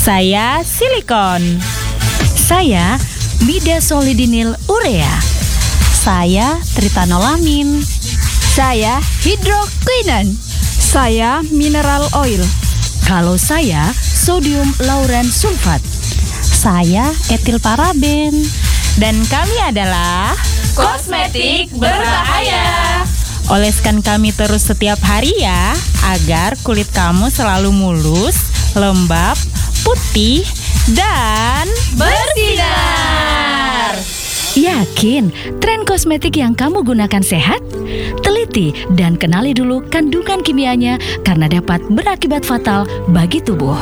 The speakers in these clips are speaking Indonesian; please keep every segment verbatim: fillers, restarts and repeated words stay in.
Saya silikon. Saya midasolidinil urea. Saya tritanolamin. Saya hidroquinon. Saya mineral oil. Kalau saya sodium lauren sulfat. Saya etil paraben. Dan kami adalah kosmetik berbahaya. Oleskan kami terus setiap hari ya, agar kulit kamu selalu mulus, lembab, putih, dan bersinar. Yakin tren kosmetik yang kamu gunakan sehat? Teliti dan kenali dulu kandungan kimianya karena dapat berakibat fatal bagi tubuh.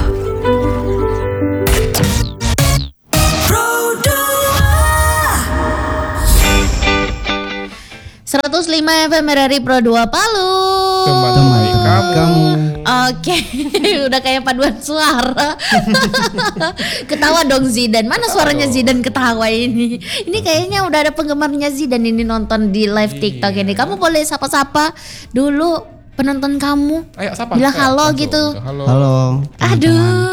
seratus lima F M R R I Pro dua Palu. Teman-teman kamu. kamu. Oke, udah kayak paduan suara. Ketawa dong Zidan. Mana suaranya Zidan ketawa ini? Ini kayaknya udah ada penggemarnya Zidan ini nonton di live TikTok ini. Kamu boleh sapa-sapa dulu penonton kamu. Ayo sapa. Bilang Ayo, halo langsung. gitu. Halo. Halo. Aduh.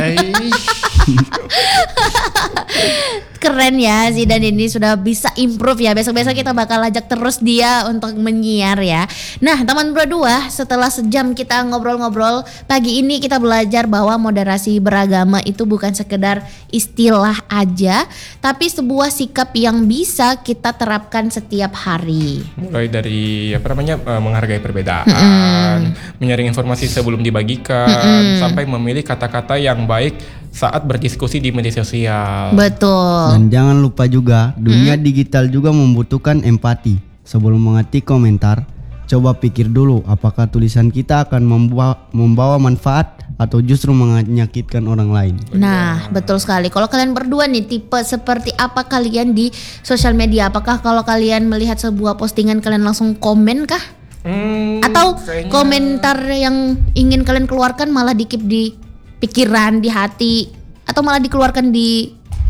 Keren ya Zidan ini sudah bisa improve ya. Besok-besok kita bakal ajak terus dia untuk menyiar ya. Nah teman berdua, setelah sejam kita ngobrol-ngobrol, pagi ini kita belajar bahwa moderasi beragama itu bukan sekedar istilah aja, tapi sebuah sikap yang bisa kita terapkan setiap hari. Mulai dari apa namanya uh, menghargai perbedaan, Mm-mm. menyaring informasi sebelum dibagikan, Mm-mm. sampai memilih kata-kata yang baik saat berdiskusi di media sosial. Betul. Dan jangan lupa juga, dunia hmm. digital juga membutuhkan empati. Sebelum mengetik komentar, coba pikir dulu apakah tulisan kita akan membawa, membawa manfaat atau justru menyakitkan orang lain. Nah, betul sekali. Kalau kalian berdua nih, tipe seperti apa kalian di sosial media? Apakah kalau kalian melihat sebuah postingan kalian langsung komen kah? Hmm, Atau kayaknya... komentar yang ingin kalian keluarkan malah dikip di pikiran, di hati, atau malah dikeluarkan di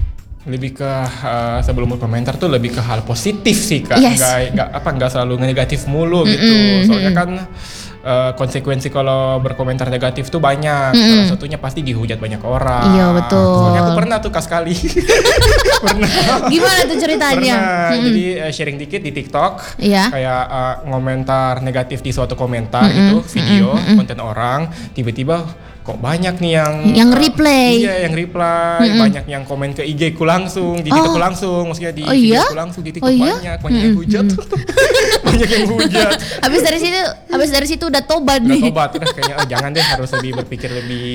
lebih ke uh, sebelum berkomentar tuh lebih ke hal positif sih Kak. Yes. Nggak, nggak apa nggak selalu negatif mulu Mm-mm, gitu. Soalnya mm-mm. kan uh, konsekuensi kalau berkomentar negatif tuh banyak. Mm-mm. Salah satunya pasti dihujat banyak orang. Iya, betul. Soalnya aku pernah tuh Kak sekali. Pernah. Gimana tuh ceritanya? Pernah. Mm-mm. Jadi uh, sharing dikit di TikTok. Iya. Kayak uh, ngomentar negatif di suatu komentar Mm-mm, gitu, video, mm-mm, konten orang, tiba-tiba kok banyak nih yang Yang replay. Iya, yang reply, Mm-mm. banyak yang komen ke I G ku langsung, di TikTok ku langsung, maksudnya di Oh video iya? ku langsung, di TikTok Oh iya? banyak, banyak yang hujat. Banyak yang hujat. Habis dari situ, habis dari situ udah tobat Udah nih. tobat, udah kayaknya oh, jangan deh, harus lebih berpikir lebih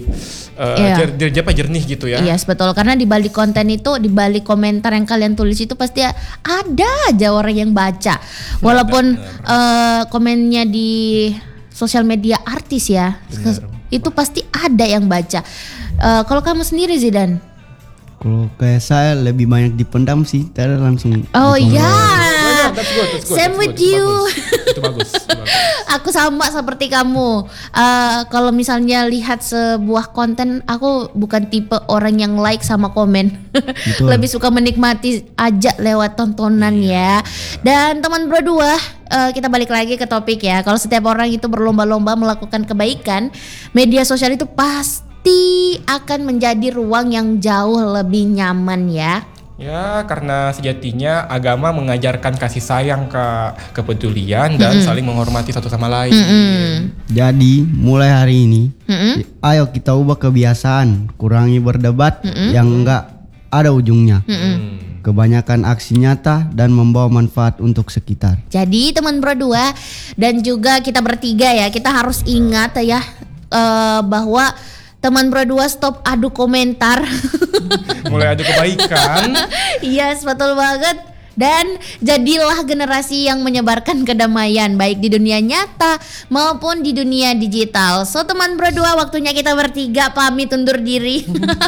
uh, Iya. jer, jer, apa, jernih gitu ya. Iya, yes, betul. Karena di balik konten itu, di balik komentar yang kalian tulis itu pasti ada aja orang yang baca. Walaupun uh, komennya di sosial media artis ya, Benar. itu pasti ada yang baca. Uh, kalau kamu sendiri Zidan? Kalau kayak saya lebih banyak dipendam sih, saya langsung. Oh di komen. ya, Benar, that's good, that's good, same that's with good, itu you. bagus. Itu bagus. Itu bagus. Aku sama seperti kamu. Uh, kalau misalnya lihat sebuah konten, aku bukan tipe orang yang like sama komen. Betul. Lebih suka menikmati aja lewat tontonan ya. Dan teman berdua, uh, kita balik lagi ke topik ya. Kalau setiap orang itu berlomba-lomba melakukan kebaikan, media sosial itu pasti akan menjadi ruang yang jauh lebih nyaman ya. Ya, karena sejatinya agama mengajarkan kasih sayang, ke kepedulian dan Mm-mm. saling menghormati satu sama lain. Mm-mm. Jadi mulai hari ini, Mm-mm. ayo kita ubah kebiasaan, kurangi berdebat Mm-mm. yang enggak ada ujungnya. Hmm. Kebanyakan aksi nyata dan membawa manfaat untuk sekitar. Jadi teman berdua dan juga kita bertiga ya, kita harus ingat ya uh, bahwa teman berdua stop adu komentar. Mulai adu kebaikan. Yes, betul banget. Dan jadilah generasi yang menyebarkan kedamaian baik di dunia nyata maupun di dunia digital. So teman berdua, waktunya kita bertiga pamit undur diri.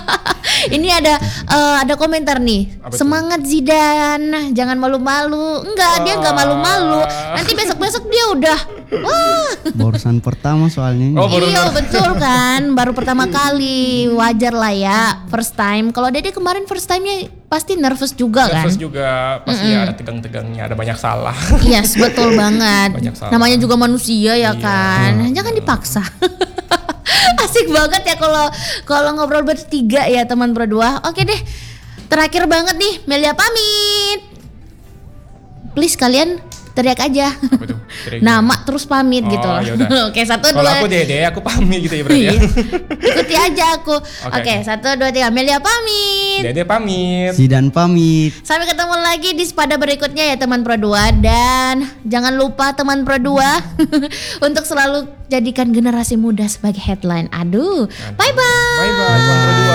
Ini ada uh, ada komentar nih. Apa Semangat Zidan, jangan malu-malu. Enggak, dia enggak malu-malu. Nanti besok-besok dia udah Barusan pertama soalnya ini. Oh, baru Iya betul kan, baru pertama kali, wajar lah ya, first time. Kalau Dede kemarin first time-nya pasti nervous juga kan? nervous juga, pasti ada tegang-tegangnya, ada banyak salah. Yes, betul banget. Banyak salah. Namanya juga manusia ya Iya. kan. Jangan dipaksa. Asik banget ya kalau kalau ngobrol bertiga ya teman berdua. Oke deh. Terakhir banget nih, Melia pamit. Please kalian teriak aja. Apa tuh? Teriak Nama terus pamit Oh, gitu. yaudah. Oke, satu Kalau dua. aku Dede, aku pamit gitu ya berarti ya. Iya. Ikuti aja aku. Oke, Oke. satu dua tiga. Melia pamit. Dede pamit. Zidan pamit. Sampai ketemu lagi di sepada berikutnya ya teman Pro dua. Dan jangan lupa teman Pro dua untuk selalu jadikan generasi muda sebagai headline. Aduh, bye bye. Bye bye. Bye bye.